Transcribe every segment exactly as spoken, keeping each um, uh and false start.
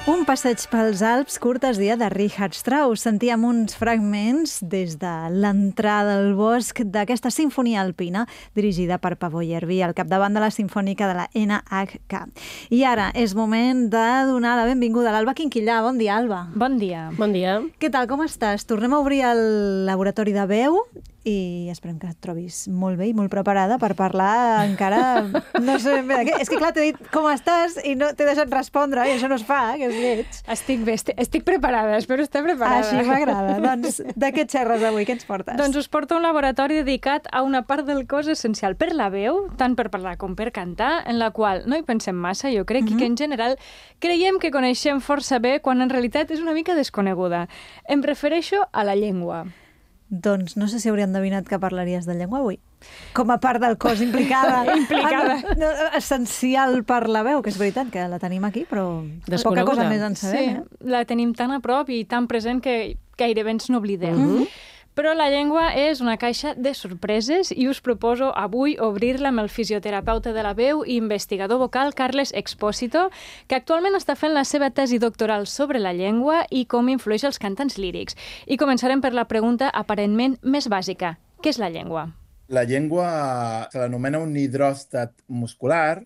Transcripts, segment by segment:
Un passeig pels Alps cortesia de Richard Strauss. Sentíem uns fragments des de l'entrada al bosc d'aquesta sinfonia alpina dirigida per Pavo Yerby al capdavant de la Simfònica de la N H K. I ara és moment de donar la benvinguda a l'Alba Quinquillà. Bon dia, Alba. Bon dia. Bon dia. Què tal, com estàs? Tornem a obrir el laboratori de veu i esperem que et trobis molt bé i molt preparada per parlar encara... No sé ben bé de què. És que clar, t'he dit com estàs i no t'he deixat respondre i això no es fa, que és lleig. Estic bé, estic, estic preparada, espero estar preparada. Així m'agrada. Doncs de què xerres avui? Què ens portes? Doncs us porto un laboratori dedicat a una part del cos essencial per la veu, tant per parlar com per cantar, en la qual no hi pensem massa, jo crec, mm-hmm. i que en general creiem que coneixem força bé quan en realitat és una mica desconeguda. Em refereixo a la llengua. Doncs no sé si hauria endevinat que parlaries de llengua avui. Com a part del cos implicada. implicada. En, essencial per la veu, que és veritat que la tenim aquí, però poca cosa més en sabem. Sí, eh? la tenim tan a prop i tan present que gairebé ens n'oblidem. Mm-hmm. Però la llengua és una caixa de sorpreses i us proposo avui obrir-la amb el fisioterapeuta de la veu i investigador vocal Carles Expósito, que actualment està fent la seva tesi doctoral sobre la llengua i com influeix els cantants lírics. I començarem per la pregunta aparentment més bàsica. Què és la llengua? La llengua se l'anomena un hidròstat muscular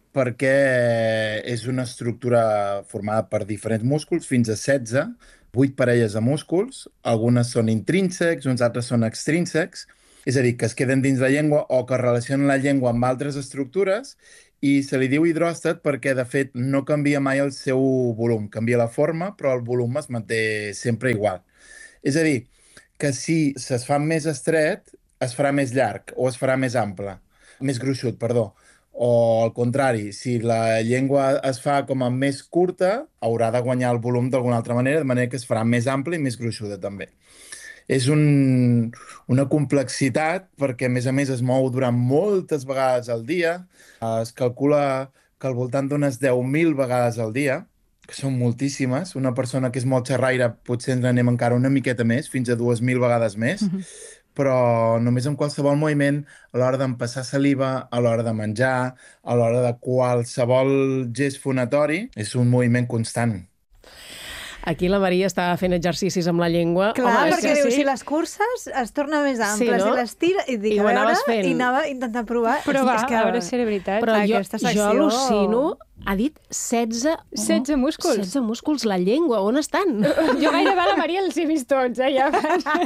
perquè és una estructura formada per diferents músculs, fins a setze, vuit parelles de músculs, algunes són intrínsecs, uns altres són extrínsecs, és a dir, que es queden dins la llengua o que relacionen la llengua amb altres estructures, i se li diu hidròstat perquè, de fet, no canvia mai el seu volum. Canvia la forma, però el volum es manté sempre igual. És a dir, que si es fa més estret, es farà més llarg o es farà més ample, més gruixut, perdó. O al contrari, si la llengua es fa com a més curta, haurà de guanyar el volum d'alguna altra manera, de manera que es farà més ampla i més gruixuda també. És un, una complexitat perquè, a més a més, es mou durant moltes vegades al dia. Es calcula que al voltant d'unes deu mil vegades al dia, que són moltíssimes. Una persona que és molt xerraire potser ens n'anem encara una miqueta més, fins a dues mil vegades més. Mm-hmm. Però només en qualsevol moviment, a l'hora d'empassar saliva, a l'hora de menjar, a l'hora de qualsevol gest fonatori, és un moviment constant. Aquí la Maria està fent exercicis amb la llengua. Clar, Home, perquè sí, diu, sí. si les curses es torna més amples, sí, no? i les tira, i dic, I ho a veure, anaves fent. i anava intentant provar. Provar, és que, a veure si era veritat. Però jo, secció... jo al·lucino, ha dit setze... setze músculs. setze músculs, la llengua, on estan? Jo gairebé a la Maria els he vist tots, eh? Ja.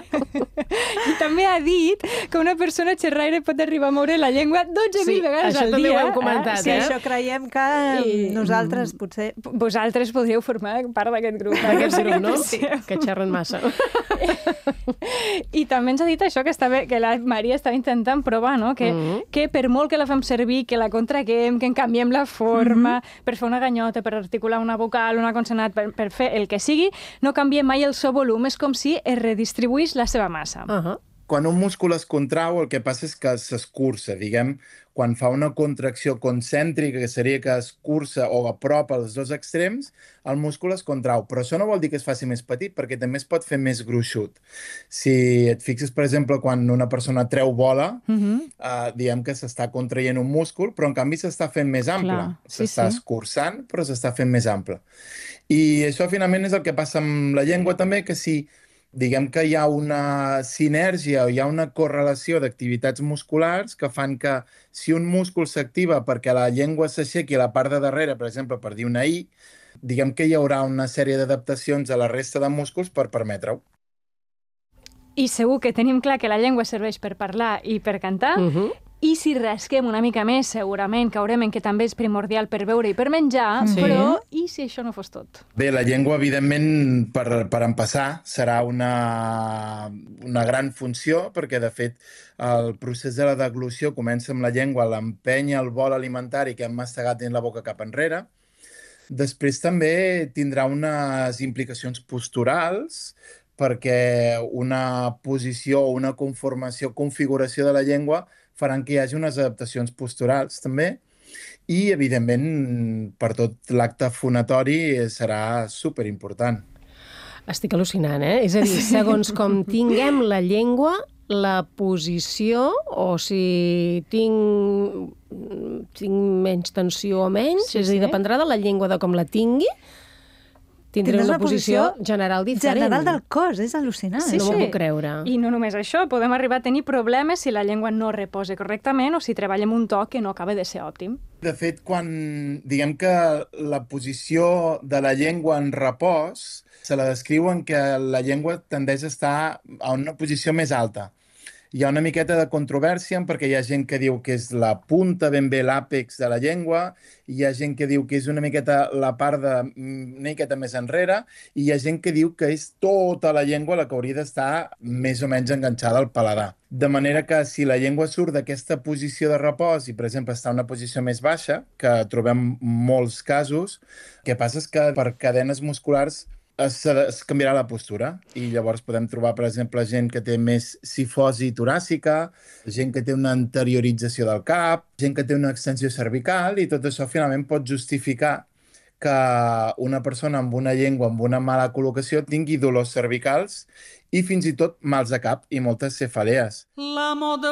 I també ha dit que una persona xerraire pot arribar a moure la llengua dotze mil Sí, vegades això al també dia. ho hem comentat, Sí, eh? això creiem que I- nosaltres potser... Vosaltres podríeu formar part d'aquest grup. D'aquest grup, no? Sí. Que xerren massa. I també ens ha dit això, que, estava, que la Maria estava intentant provar, no? Que, Mhm. que per molt que la fem servir, que la contraguem, que en canviem la forma, per fer una ganyota, per articular una vocal, una consonant, per, per fer el que sigui, no canvia mai el seu volum. És com si es redistribuís la seva massa. Uh -huh. Quan un múscul es contrau, el que passa és que s'escurça, diguem, quan fa una contracció concèntrica, que seria que es cursa o apropa els dos extrems, el múscul es contrau. Però això no vol dir que es faci més petit, perquè també es pot fer més gruixut. Si et fixes, per exemple, quan una persona treu bola, Mhm. eh, diem que s'està contraient un múscul, però en canvi s'està fent més ample. Clar, sí, S'està sí. escurçant, però s'està fent més ample. I això finalment és el que passa amb la llengua també, que si diguem que hi ha una sinergia o hi ha una correlació d'activitats musculars que fan que si un múscul s'activa perquè la llengua s'aixequi a la part de darrere, per exemple, per dir una I, diguem que hi haurà una sèrie d'adaptacions a la resta de músculs per permetre-ho. I segur que tenim clar que la llengua serveix per parlar i per cantar, Uh -huh. i si rasquem una mica més, segurament caurem en que també és primordial per beure i per menjar, Sí. però i si això no fos tot? Bé, la llengua, evidentment, per, per empassar, serà una, una gran funció, perquè, de fet, el procés de la deglució comença amb la llengua, l'empenya el bol alimentari que hem mastegat dins la boca cap enrere. Després també tindrà unes implicacions posturals, perquè una posició, una conformació, configuració de la llengua faran que hi hagi unes adaptacions posturals també, i, evidentment, per tot l'acte fonatori serà superimportant. Estic al·lucinant, eh? És a dir, segons com tinguem la llengua, la posició, o si tinc, tinc menys tensió o menys, Sí, és a dir, sí. dependrà de la llengua de com la tingui, Tindré una posició general diferent. General del cos, és al·lucinant. Sí, no sí. m'ho puc creure. I no només això, podem arribar a tenir problemes si la llengua no reposa correctament o si treballem un to que no acaba de ser òptim. De fet, quan diguem que la posició de la llengua en repòs, se la descriuen que la llengua tendeix a estar a una posició més alta. Hi ha una miqueta de controvèrsia perquè hi ha gent que diu que és la punta, ben bé l'àpex de la llengua, i hi ha gent que diu que és una miqueta la part de una miqueta més enrere, i hi ha gent que diu que és tota la llengua la que hauria d'estar més o menys enganxada al paladar. De manera que si la llengua surt d'aquesta posició de repòs i, per exemple, està en una posició més baixa, que trobem molts casos, el que passa és que per cadenes musculars es, es canviarà la postura i llavors podem trobar, per exemple, gent que té més cifosi toràcica, gent que té una anteriorització del cap, gent que té una extensió cervical, i tot això finalment pot justificar que una persona amb una llengua amb una mala col·locació tingui dolors cervicals i fins i tot mals de cap i moltes cefalees.